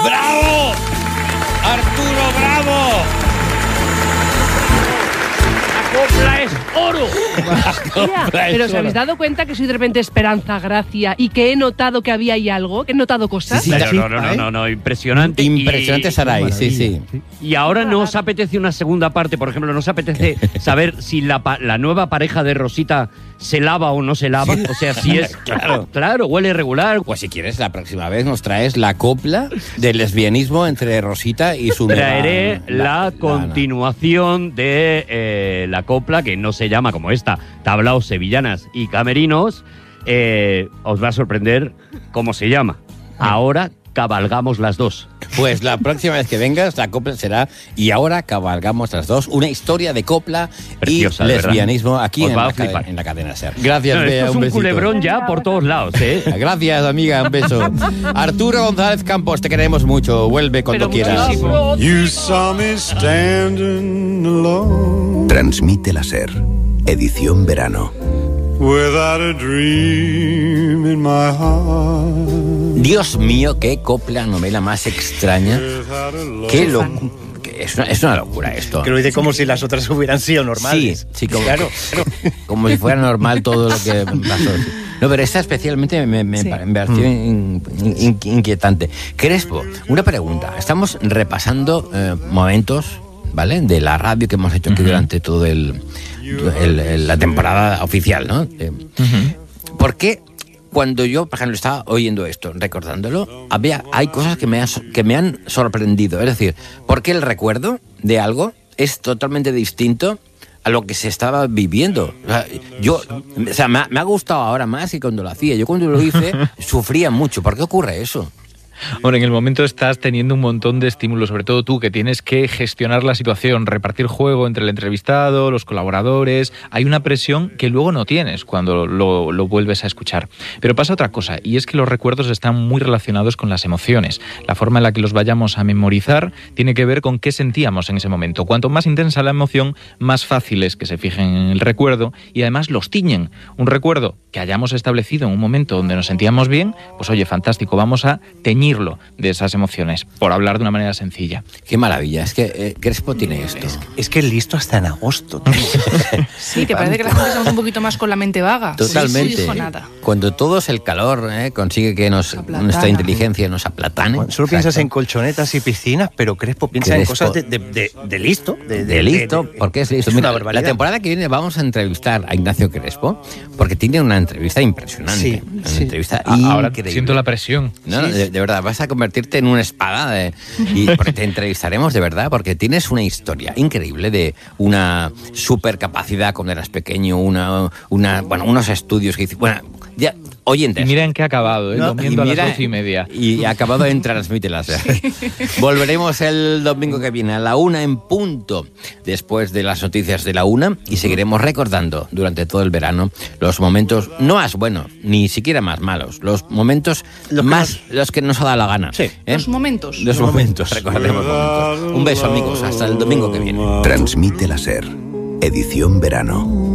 ¡Bravo! ¡Arturo, bravo! ¡Copla es oro! Mira, pero ¿os habéis dado cuenta que soy de repente Esperanza Gracia y que he notado que había ahí algo? ¿Que he notado cosas? Sí, no, impresionante. Impresionante Saray, sí. Y ahora no os apetece una segunda parte, por ejemplo, ¿no os apetece saber si la nueva pareja de Rosita se lava o no se lava? O sea, si es... Claro, huele regular. Pues si quieres, la próxima vez nos traes la copla del lesbianismo entre Rosita y su... Traeré la continuación de la copla, que no se llama como esta, Tablaos, Sevillanas y Camerinos. Os va a sorprender cómo se llama. Ahora cabalgamos las dos. Pues la próxima vez que vengas, la copla será Y ahora cabalgamos las dos. Una historia de copla preciosa, y lesbianismo aquí en la cadena SER. Gracias, no, Bea, esto es un culebrón ya por todos lados, ¿eh? Gracias, amiga, un beso. Arturo González Campos, te queremos mucho. Vuelve cuando quieras. You saw me standing alone. Transmite la SER. Edición verano. Without a dream in my heart. Dios mío, qué copla, novela más extraña. Qué loco. Es una locura esto. Que lo dice como si las otras hubieran sido normales. Sí, como si fuera normal todo lo que pasó. No, pero esta especialmente me pareció inquietante. Crespo, una pregunta. Estamos repasando momentos, ¿vale?, de la radio que hemos hecho aquí durante todo la temporada oficial, ¿no? ¿Por qué cuando yo, por ejemplo, estaba oyendo esto, recordándolo, hay cosas que me han sorprendido? Es decir, ¿por qué el recuerdo de algo es totalmente distinto a lo que se estaba viviendo? O sea, me ha gustado ahora más que cuando lo hacía. Yo cuando lo hice sufría mucho. ¿Por qué ocurre eso? Bueno, en el momento estás teniendo un montón de estímulos, sobre todo tú, que tienes que gestionar la situación, repartir juego entre el entrevistado, los colaboradores. Hay una presión que luego no tienes cuando lo vuelves a escuchar. Pero pasa otra cosa, y es que los recuerdos están muy relacionados con las emociones. La forma en la que los vayamos a memorizar tiene que ver con qué sentíamos en ese momento. Cuanto más intensa la emoción, más fácil es que se fijen en el recuerdo y además los tiñen. Un recuerdo que hayamos establecido en un momento donde nos sentíamos bien, pues oye, fantástico, vamos a teñir de esas emociones, por hablar de una manera sencilla. Qué maravilla, es que Crespo tiene esto. Es que es listo hasta en agosto. Sí, que parece que la gente estamos un poquito más con la mente vaga. Totalmente. Sí, no dijo nada. Cuando todo es el calor, consigue que nuestra inteligencia nos aplatane. Bueno, solo piensas en colchonetas y piscinas, pero Crespo piensa en cosas de listo. De listo, porque es listo. Mira, la temporada que viene vamos a entrevistar a Ignacio Crespo, porque tiene una entrevista impresionante. Una entrevista ahora increíble. Siento la presión. No, de verdad, vas a convertirte en una espada porque te entrevistaremos de verdad, porque tienes una historia increíble de una super capacidad cuando eras pequeño, unos estudios que hiciste. Bueno, ya, oyentes. Y mira en qué ha acabado, domingo a las 12:30. Y ha acabado en Transmite la SER. Volveremos el domingo que viene a la 1 en punto, después de las noticias de la 1, y seguiremos recordando durante todo el verano los momentos no más buenos, ni siquiera más malos, los momentos los que nos ha dado la gana. Sí. Los momentos. Recordemos momentos. Un beso, amigos, hasta el domingo que viene. Transmite la SER. Edición verano.